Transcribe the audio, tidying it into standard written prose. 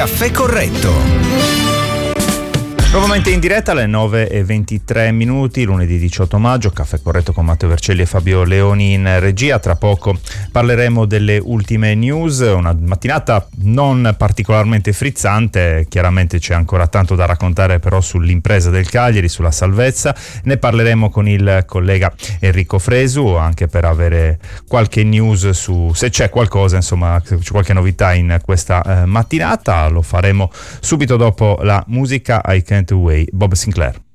Caffè Corretto. Nuovamente in diretta alle 9:23, lunedì 18 maggio, Caffè Corretto con Matteo Vercelli e Fabio Leoni in regia. Tra poco parleremo delle ultime news, una mattinata non particolarmente frizzante, chiaramente c'è ancora tanto da raccontare però sull'impresa del Cagliari, sulla salvezza. Ne parleremo con il collega Enrico Fresu, anche per avere qualche news su se c'è qualcosa, insomma, se c'è qualche novità in questa mattinata. Lo faremo subito dopo la musica I Can't Away, Bob Sinclair.